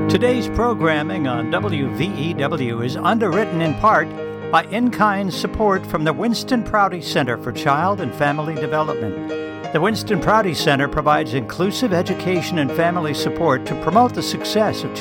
Today's programming on WVEW is underwritten in part by in-kind support from the Winston Prouty Center for Child and Family Development. The Winston Prouty Center provides inclusive education and family support to promote the success of